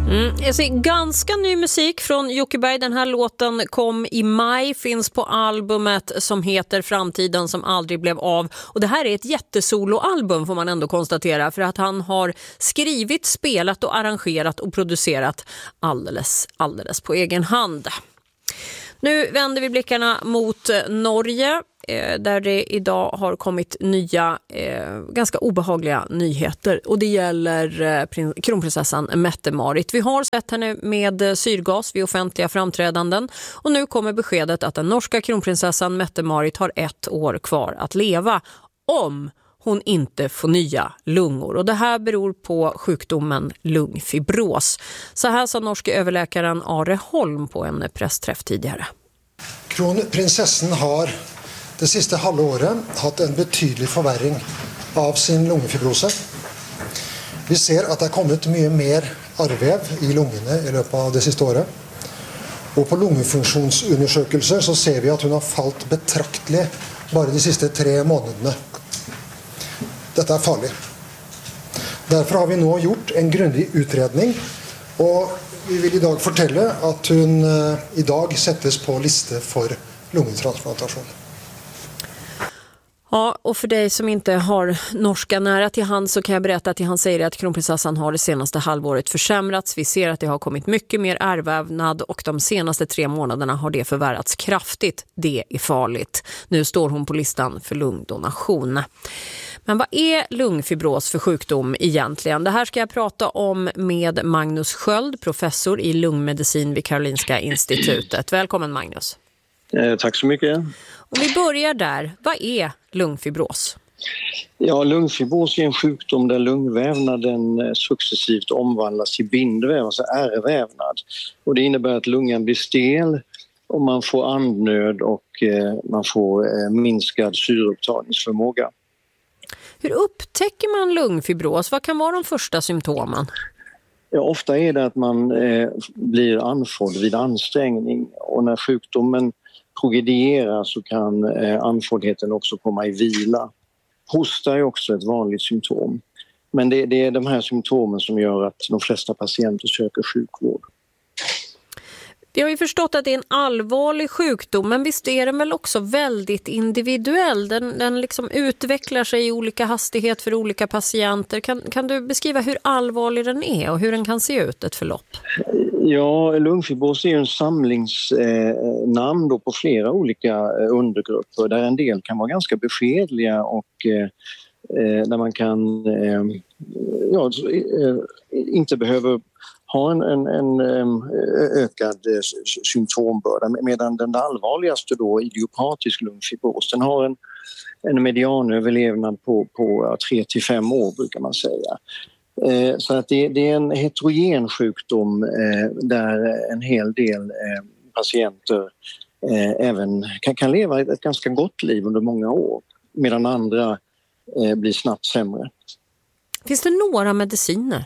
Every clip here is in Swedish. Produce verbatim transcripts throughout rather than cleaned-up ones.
Mm, jag ser ganska ny musik från Jocke Berg. Den här låten kom i maj, finns på albumet som heter Framtiden som aldrig blev av. Och det här är ett jättesoloalbum får man ändå konstatera, för att han har skrivit, spelat och arrangerat och producerat alldeles, alldeles på egen hand. Nu vänder vi blickarna mot Norge eh, där det idag har kommit nya, eh, ganska obehagliga nyheter. Och det gäller eh, prins- kronprinsessan Mette-Marit. Vi har sett henne med syrgas vid offentliga framträdanden. Och nu kommer beskedet att den norska kronprinsessan Mette-Marit har ett år kvar att leva om hon inte får nya lungor. Och det här beror på sjukdomen lungfibros. Så här sa norske överläkaren Are Holm på en pressträff tidigare. Kronprinsessan har det sista halvåret haft en betydlig förvärring av sin lungfibros. Vi ser att det har kommit mycket mer arrvev i lungorna i löpet av det sista året. Och på lungfunktionsundersökelser så ser vi att hon har fallit betraktligt bara de sista tre månaderna. Detta är farligt. Därför har vi nu gjort en grundlig utredning och vi vill idag fortälla att hon uh, idag sätts på lista för lungtransplantation. Ja, och för dig som inte har norska nära till hand så kan jag berätta att han säger att kronprinsessan har det senaste halvåret försämrats. Vi ser att det har kommit mycket mer ärrvävnad och de senaste tre månaderna har det förvärrats kraftigt. Det är farligt. Nu står hon på listan för lungdonation. Men vad är lungfibros för sjukdom egentligen? Det här ska jag prata om med Magnus Sköld, professor i lungmedicin vid Karolinska institutet. Välkommen Magnus. Eh, tack så mycket. Om vi börjar där, vad är lungfibros? Ja, lungfibros är en sjukdom där lungvävnaden successivt omvandlas till bindväv, alltså ärrvävnad. Och det innebär att lungan blir stel och man får andnöd och eh, man får eh, minskad syreupptagningsförmåga. Hur upptäcker man lungfibros? Vad kan vara de första symptomen? Ja, ofta är det att man eh, blir andfådd vid ansträngning och när sjukdomen progredierar så kan eh, andfåddheten också komma i vila. Hosta är också ett vanligt symptom. Men det, det är de här symptomen som gör att de flesta patienter söker sjukvård. Vi har ju förstått att det är en allvarlig sjukdom, men visst är den väl också väldigt individuell. Den, den liksom utvecklar sig i olika hastighet för olika patienter. Kan, kan du beskriva hur allvarlig den är och hur den kan se ut, ett förlopp? Ja, lungfibros är en samlingsnamn då på flera olika undergrupper där en del kan vara ganska beskedliga och eh, där man kan eh, ja, inte behöver ha en, en, en ökad symptombörda, medan den allvarligaste då, idiopatisk lungfibros, den har en, en medianöverlevnad på, på tre till fem år brukar man säga. Eh, så att det, det är en heterogen sjukdom eh, där en hel del eh, patienter eh, även kan, kan leva ett, ett ganska gott liv under många år, medan andra eh, blir snabbt sämre. Finns det några mediciner?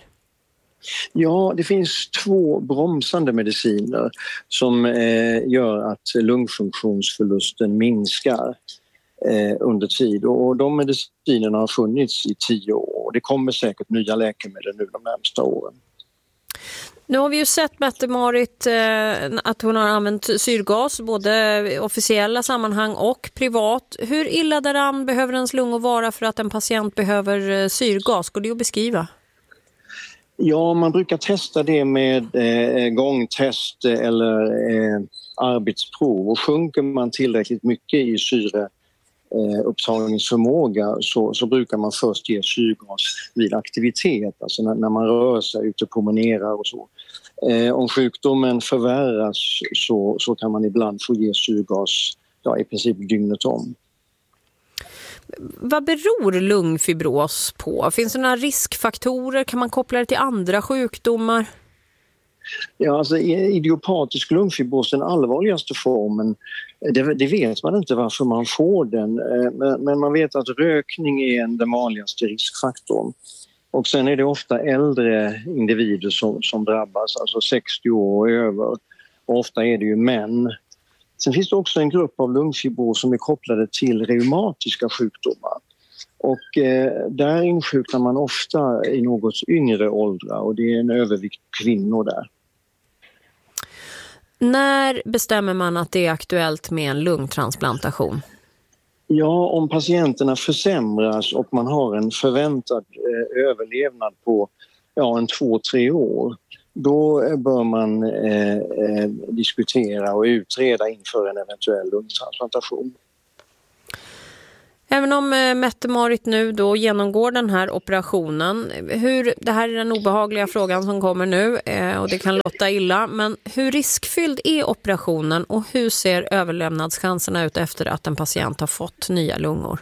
Ja, det finns två bromsande mediciner som eh, gör att lungfunktionsförlusten minskar eh, under tid. Och de medicinerna har funnits i tio år. Det kommer säkert nya läkemedel nu de närmsta åren. Nu har vi ju sett Mette-Marit eh, att hon har använt syrgas, både officiella sammanhang och privat. Hur illa däran behöver ens lungor vara för att en patient behöver eh, syrgas? Går det att beskriva? Ja, man brukar testa det med eh, gångtest eller eh, arbetsprov. Och sjunker man tillräckligt mycket i syreupptagningsförmåga eh, så, så brukar man först ge syrgas vid aktivitet. Alltså när, när man rör sig ute och promenerar och så. Eh, om sjukdomen förvärras så, så kan man ibland få ge syrgas ja, i princip dygnet om. Vad beror lungfibros på? Finns det några riskfaktorer? Kan man koppla det till andra sjukdomar? Ja, alltså idiopatisk lungfibros, den allvarligaste formen, det, det vet man inte varför man får den. Men, men man vet att rökning är den vanligaste riskfaktorn. Och sen är det ofta äldre individer som, som drabbas, alltså sextio år och över. Och ofta är det ju män. Sen finns det också en grupp av lungfibros som är kopplade till reumatiska sjukdomar. Och eh, där insjuknar man ofta i något yngre åldrar och det är en övervikt kvinnor där. När bestämmer man att det är aktuellt med en lungtransplantation? Ja, om patienterna försämras och man har en förväntad eh, överlevnad på ja, en två, tre år, då bör man eh, eh, diskutera och utreda inför en eventuell lungtransplantation. Även om eh, Mette-Marit nu då genomgår den här operationen, hur, det här är den obehagliga frågan som kommer nu eh, och det kan låta illa, men hur riskfylld är operationen och hur ser överlevnadschanserna ut efter att en patient har fått nya lungor?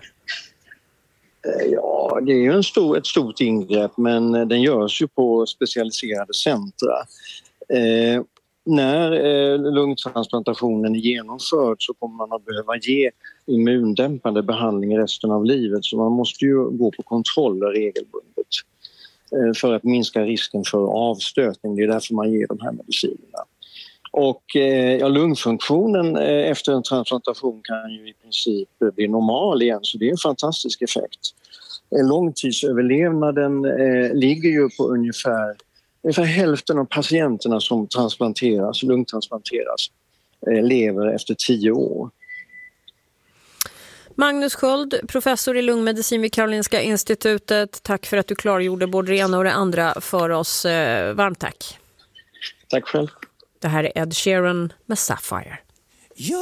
Ja, det är ju en stor, ett stort ingrepp, men den görs ju på specialiserade centra. Eh, när eh, lungtransplantationen är genomförd så kommer man att behöva ge immundämpande behandling resten av livet, så man måste ju gå på kontroller regelbundet eh, för att minska risken för avstötning. Det är därför man ger de här medicinerna. Och eh, ja, lungfunktionen eh, efter en transplantation kan ju i princip bli normal igen, så det är en fantastisk effekt. Eh, långtidsöverlevnaden eh, ligger ju på ungefär, ungefär hälften av patienterna som transplanteras, lungtransplanteras, eh, lever efter tio år. Magnus Sköld, professor i lungmedicin vid Karolinska institutet. Tack för att du klargjorde både det ena och det andra för oss. Eh, varmt tack. Tack själv. Det här är Ed Sheeran med Sapphire.